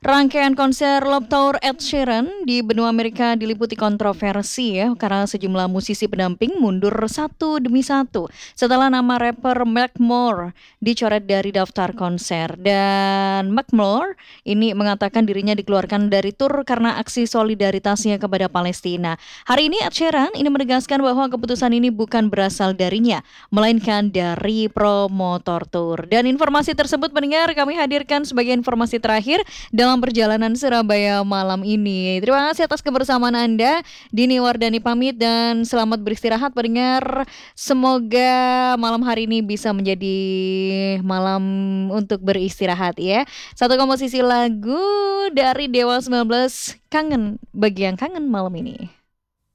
Rangkaian konser Love Tour Ed Sheeran di benua Amerika diliputi kontroversi ya karena sejumlah musisi pendamping mundur satu demi satu setelah nama rapper Macklemore dicoret dari daftar konser. Dan Macklemore ini mengatakan dirinya dikeluarkan dari tur karena aksi solidaritasnya kepada Palestina. Hari ini Ed Sheeran ini menegaskan bahwa keputusan ini bukan berasal darinya, melainkan dari promotor tur. Dan informasi tersebut pendengar kami hadirkan sebagai informasi terakhir dalam perjalanan Surabaya malam ini. Terima kasih atas kebersamaan Anda. Dini Wardani pamit dan selamat beristirahat pendengar. Semoga malam hari ini bisa menjadi malam untuk beristirahat ya. Satu komposisi lagu dari Dewa 19, Kangen, bagi yang kangen malam ini.